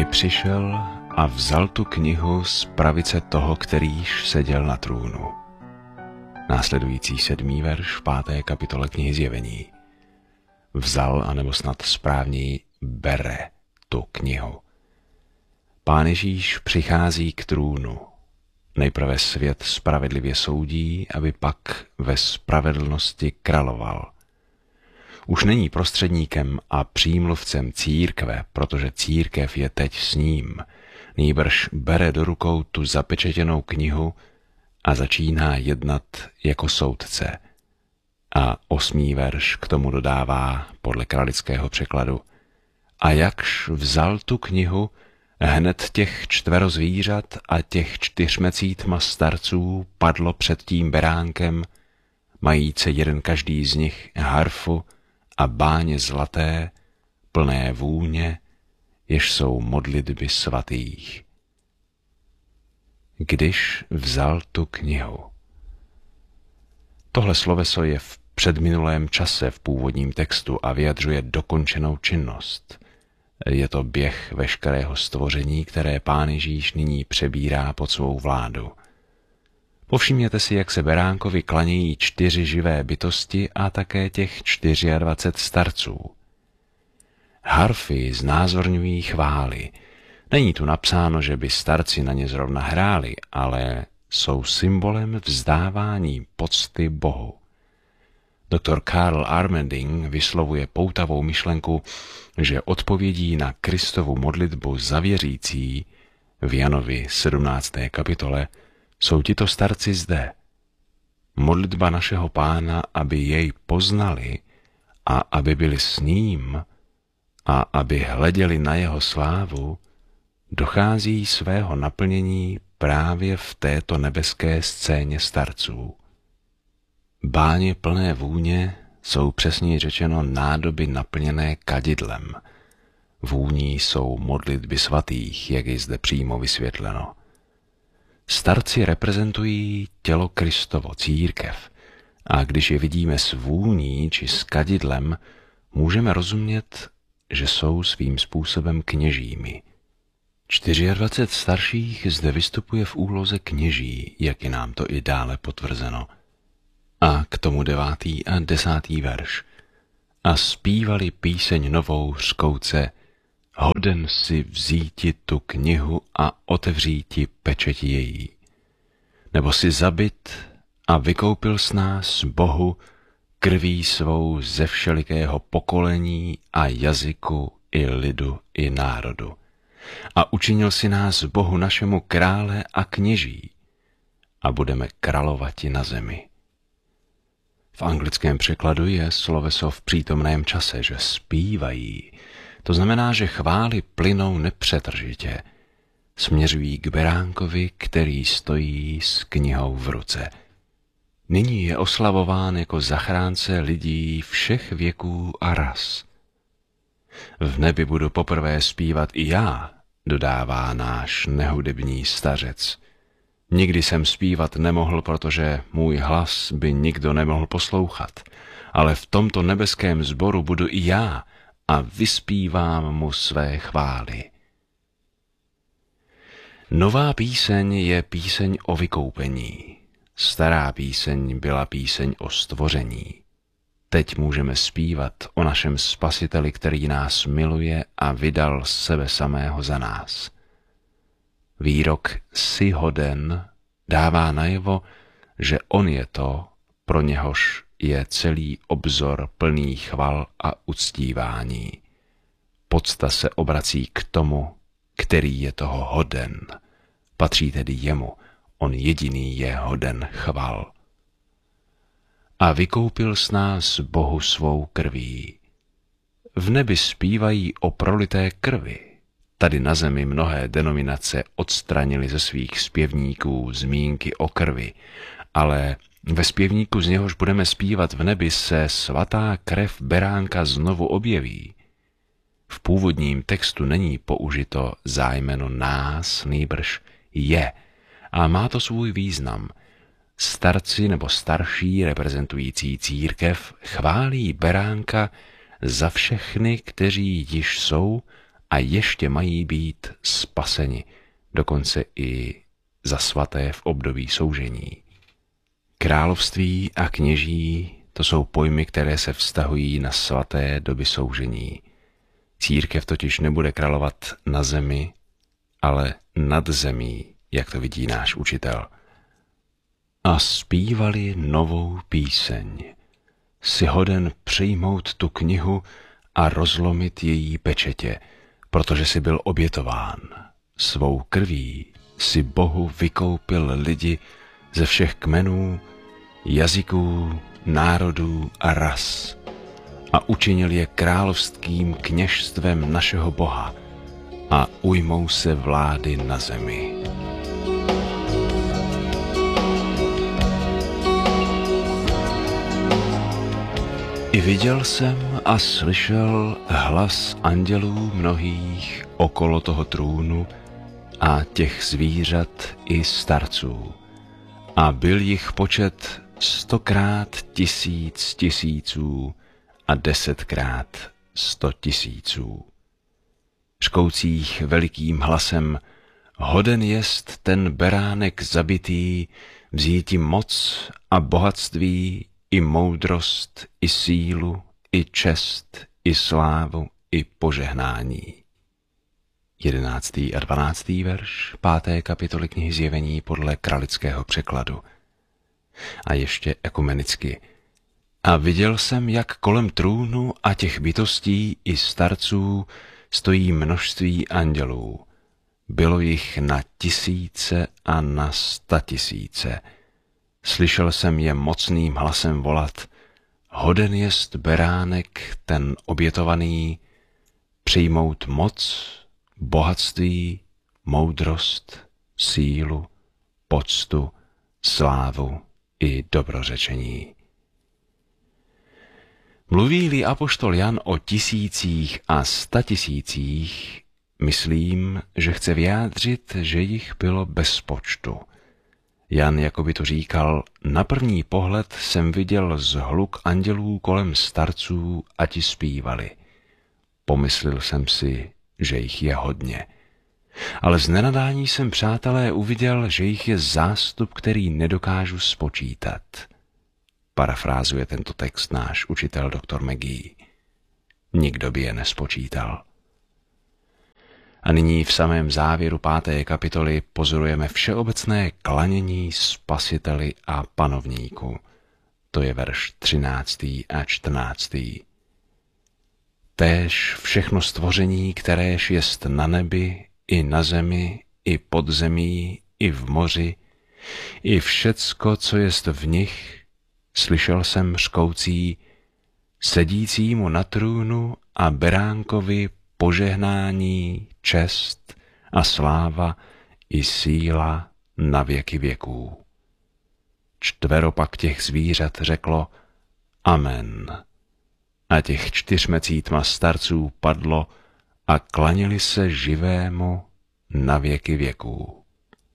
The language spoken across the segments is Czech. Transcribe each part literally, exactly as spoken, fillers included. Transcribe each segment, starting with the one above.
I přišel a vzal tu knihu z pravice toho, kterýž seděl na trůnu. Následující sedmý verš v páté kapitole knihy Zjevení. Vzal, anebo snad správněji bere tu knihu. Pán Ježíš přichází k trůnu. Nejprve svět spravedlivě soudí, aby pak ve spravedlnosti královal. Už není prostředníkem a přímluvcem církve, protože církev je teď s ním. Nýbrž bere do rukou tu zapečetěnou knihu a začíná jednat jako soudce. A osmý verš k tomu dodává podle kralického překladu. A jakž vzal tu knihu, hned těch čtvero zvířat a těch čtyřmecítma starců padlo před tím beránkem, majíce jeden každý z nich harfu a báně zlaté, plné vůně, jež jsou modlitby svatých. Když vzal tu knihu. Tohle sloveso je v předminulém čase v původním textu a vyjadřuje dokončenou činnost. Je to běh veškerého stvoření, které Pán Ježíš nyní přebírá pod svou vládu. Povšimněte si, jak se beránkovi klanějí čtyři živé bytosti a také těch dvacet čtyři starců. Harfy znázorňují chvály. Není tu napsáno, že by starci na ně zrovna hráli, ale jsou symbolem vzdávání pocty Bohu. Doktor Karl Armending vyslovuje poutavou myšlenku, že odpovědí na Kristovu modlitbu za věřící v Janovi sedmnácté kapitole jsou tito starci zde. Modlitba našeho Pána, aby jej poznali a aby byli s ním a aby hleděli na jeho slávu, dochází svého naplnění právě v této nebeské scéně starců. Báně plné vůně jsou přesně řečeno nádoby naplněné kadidlem. Vůní jsou modlitby svatých, jak je zde přímo vysvětleno. Starci reprezentují tělo Kristovo, církev, a když je vidíme s vůní či s kadidlem, můžeme rozumět, že jsou svým způsobem kněžími. dvacet čtyři starších zde vystupuje v úloze kněží, jak je nám to i dále potvrzeno. A k tomu devátý a desátý verš. A zpívali píseň novou řkouce, hoden si vzíti tu knihu a otevříti pečeti její. Nebo si zabit a vykoupil s nás Bohu krví svou ze všelikého pokolení a jazyku i lidu i národu. A učinil si nás Bohu našemu krále a kněží a budeme královati na zemi. V anglickém překladu je sloveso v přítomném čase, že zpívají. To znamená, že chvály plynou nepřetržitě. Směřují k beránkovi, který stojí s knihou v ruce. Nyní je oslavován jako zachránce lidí všech věků a ras. V nebi budu poprvé zpívat i já, dodává náš nehudební stařec. Nikdy jsem zpívat nemohl, protože můj hlas by nikdo nemohl poslouchat, ale v tomto nebeském sboru budu i já a vyspívám mu své chvály. Nová píseň je píseň o vykoupení. Stará píseň byla píseň o stvoření. Teď můžeme zpívat o našem Spasiteli, který nás miluje a vydal sebe samého za nás. Výrok si hoden dává najevo, že on je to, pro něhož je celý obzor plný chval a uctívání. Podsta se obrací k tomu, který je toho hoden. Patří tedy jemu, on jediný je hoden chval. A vykoupil s nás Bohu svou krví. V nebi zpívají o prolité krvi. Tady na zemi mnohé denominace odstranili ze svých zpěvníků zmínky o krvi, ale ve zpěvníku, z něhož budeme zpívat v nebi, se svatá krev beránka znovu objeví. V původním textu není použito zájmeno nás, nýbrž je, a má to svůj význam. Starci nebo starší reprezentující církev chválí beránka za všechny, kteří již jsou a ještě mají být spaseni, dokonce i za svaté v období soužení. Království a kněží, to jsou pojmy, které se vztahují na svaté doby soužení. Církev totiž nebude královat na zemi, ale nad zemí, jak to vidí náš učitel. A zpívali novou píseň. Si hoden přijmout tu knihu a rozlomit její pečetě, protože si byl obětován. Svou krví si Bohu vykoupil lidi ze všech kmenů, jazyků, národů a ras a učinil je královským kněžstvem našeho Boha a ujmou se vlády na zemi. I viděl jsem a slyšel hlas andělů mnohých okolo toho trůnu a těch zvířat i starců. A byl jich počet stokrát tisíc tisíců a desetkrát sto tisíců. Škoucích velikým hlasem: hoden jest ten beránek zabitý, vzíti moc a bohatství, i moudrost, i sílu, i čest, i slávu, i požehnání. Jedenáctý a dvanáctý verš páté kapitoly knihy Zjevení podle kralického překladu. A ještě ekumenicky. A viděl jsem, jak kolem trůnu a těch bytostí i starců stojí množství andělů. Bylo jich na tisíce a na statisíce. Slyšel jsem je mocným hlasem volat: hoden jest beránek ten obětovaný, přijmout moc, bohatství, moudrost, sílu, poctu, slávu i dobrořečení. Mluví-li apoštol Jan o tisících a statisících, myslím, že chce vyjádřit, že jich bylo bez počtu. Jan jakoby to říkal: na první pohled jsem viděl zhluk andělů kolem starců a ti zpívali. Pomyslel jsem si, že jich je hodně. Ale z nenadání jsem, přátelé, uviděl, že jich je zástup, který nedokážu spočítat. Parafrázuje tento text náš učitel doktor McGee. Nikdo by je nespočítal. A nyní v samém závěru páté kapitoly pozorujeme všeobecné klanění Spasiteli a Panovníku. To je verš třináctý a čtrnáctý. Též všechno stvoření, kteréž jest na nebi, i na zemi, i pod zemí, i v moři, i všecko, co jest v nich, slyšel jsem řkoucí: sedícímu na trůnu a beránkovi požehnání, čest a sláva i síla na věky věků. Čtvero pak těch zvířat řeklo: Amen. A těch čtyřmecítma starců padlo a klaněli se živému na věky věků.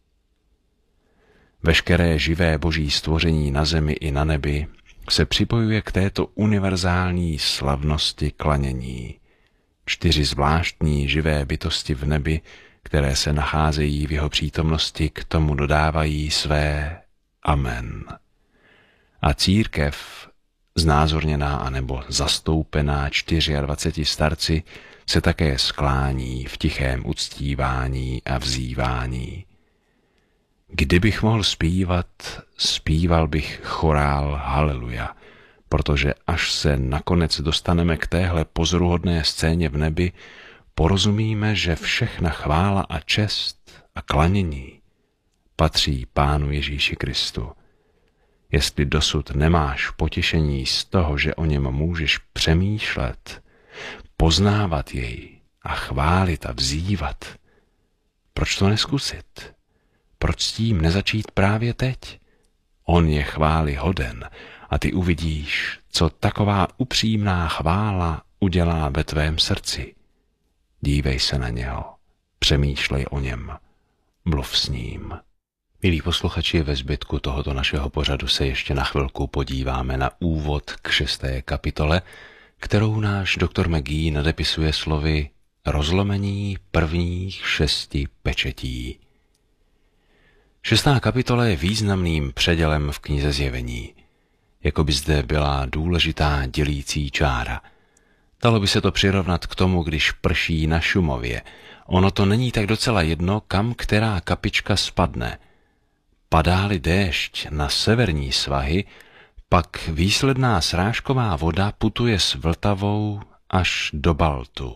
Veškeré živé boží stvoření na zemi i na nebi se připojuje k této univerzální slavnosti klanění. Čtyři zvláštní živé bytosti v nebi, které se nacházejí v jeho přítomnosti, k tomu dodávají své amen. A církev, znázorněná anebo zastoupená dvaceti čtyřmi starci, se také sklání v tichém uctívání a vzývání. Kdybych mohl zpívat, zpíval bych chorál Haleluja, protože až se nakonec dostaneme k téhle pozoruhodné scéně v nebi, porozumíme, že všechna chvála a čest a klanění patří Pánu Ježíši Kristu. Jestli dosud nemáš potěšení z toho, že o něm můžeš přemýšlet, poznávat jej a chválit a vzývat, proč to neskusit? Proč s tím nezačít právě teď? On je chvály hoden a ty uvidíš, co taková upřímná chvála udělá ve tvém srdci. Dívej se na něho, přemýšlej o něm, mluv s ním. Milí posluchači, ve zbytku tohoto našeho pořadu se ještě na chvilku podíváme na úvod k šesté kapitole, kterou náš doktor McGee nadepisuje slovy rozlomení prvních šesti pečetí. Šestá kapitola je významným předělem v knize Zjevení. Jako by zde byla důležitá dělící čára. Dalo by se to přirovnat k tomu, když prší na Šumově. Ono to není tak docela jedno, kam která kapička spadne. Padá-li déšť na severní svahy, pak výsledná srážková voda putuje s Vltavou až do Baltu.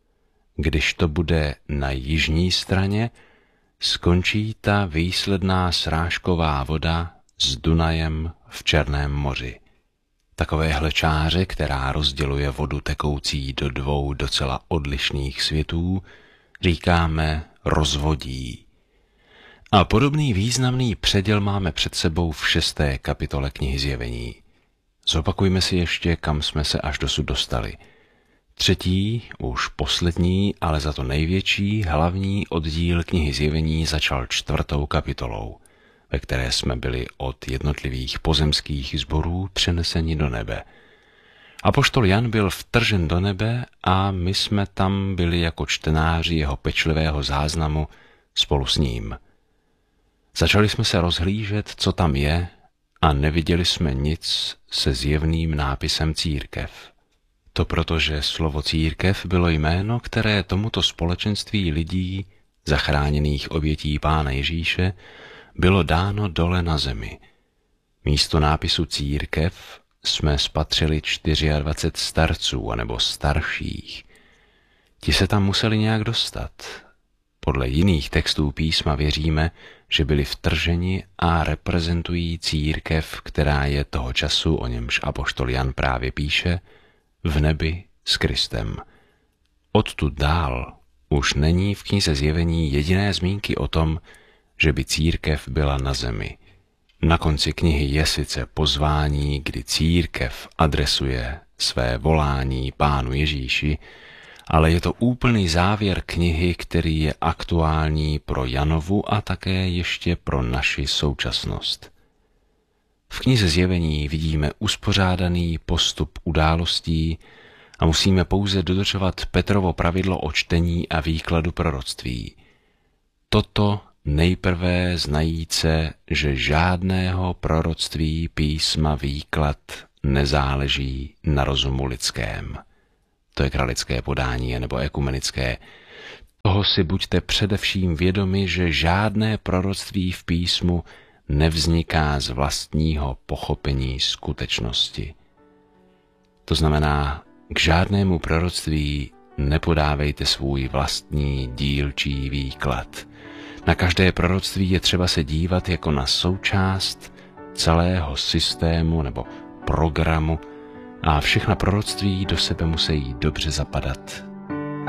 Když to bude na jižní straně, skončí ta výsledná srážková voda s Dunajem v Černém moři. Takovéhle čáře, která rozděluje vodu tekoucí do dvou docela odlišných světů, říkáme rozvodí. A podobný významný předěl máme před sebou v šesté kapitole knihy Zjevení. Zopakujme si ještě, kam jsme se až dosud dostali. Třetí, už poslední, ale za to největší, hlavní oddíl knihy Zjevení začal čtvrtou kapitolou, ve které jsme byli od jednotlivých pozemských sborů přeneseni do nebe. Apoštol Jan byl vtržen do nebe a my jsme tam byli jako čtenáři jeho pečlivého záznamu spolu s ním. Začali jsme se rozhlížet, co tam je, a neviděli jsme nic se zjevným nápisem církev. To proto, že slovo církev bylo jméno, které tomuto společenství lidí, zachráněných obětí Pána Ježíše, bylo dáno dole na zemi. Místo nápisu církev jsme spatřili dvacet čtyři starců anebo starších. Ti se tam museli nějak dostat. Podle jiných textů písma věříme, že byli vtrženi a reprezentují církev, která je toho času, o němž apoštol Jan právě píše, v nebi s Kristem. Odtud dál už není v knize Zjevení jediné zmínky o tom, že by církev byla na zemi. Na konci knihy je sice pozvání, kdy církev adresuje své volání Pánu Ježíši, ale je to úplný závěr knihy, který je aktuální pro Janovu a také ještě pro naši současnost. V knize Zjevení vidíme uspořádaný postup událostí a musíme pouze dodržovat Petrovo pravidlo o čtení a výkladu proroctví. Toto nejprve znajíce, že žádného proroctví písma výklad nezáleží na rozumu lidském. To je kralické podání nebo ekumenické. Toho si buďte především vědomi, že žádné proroctví v písmu nevzniká z vlastního pochopení skutečnosti. To znamená, k žádnému proroctví nepodávejte svůj vlastní dílčí výklad. Na každé proroctví je třeba se dívat jako na součást celého systému nebo programu a všechna proroctví do sebe musí dobře zapadat